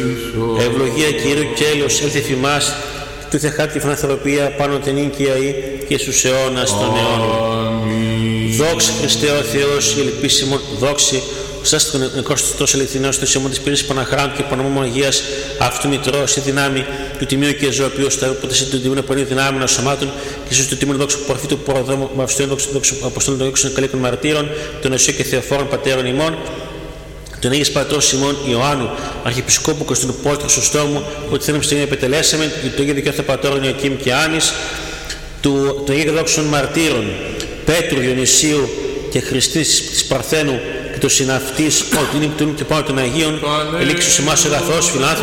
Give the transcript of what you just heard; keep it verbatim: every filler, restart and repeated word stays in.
Ευλογία Κυρίου και έλεος έλθει φημάς, του θεχάτη φαναθροπία πάνω την οίκια ή και στους αιώνας των αιώνων. Δόξα Χριστέ ο Θεός, η ελπίσιμον δόξη, σας τον νεκρός τόσο αληθινός, το σώμα της πυρής Παναχράντου και Παναμόμου Αγίας, αυτού μητρός, η δυνάμει του τιμίου και ζωοποιού, στα όποτε σε του τιμίου πανίου δυνάμεων σωμάτων, και ίσως του τιμίου δόξου πορφή του προδρόμου, με αυστηρών δόξου αποστόλων των δόξων καλίκων μαρτύρων, των Εσίου και Θεοφόρων πατέρων ημών, τον Αγίας Πατρός ημών Ιωάννου, Αρχιεπισκόπου Κωνσταντίνου Πόρτου Χρυσοστόμου, ότι θέλουμε στην επιτελέσαμε, το Αγίο Δικαιώθα Πατέρων Ιωακήμ και Άνης, του Αγίου Δόξων Μαρτύρων, Πέτρου, Διονυσίου και Χριστής της Παρθένου και το συναυτής, ότι είναι του και πάνω των Αγίων, ελίξους εμάς ο αγαθός φιλάνθρωπος.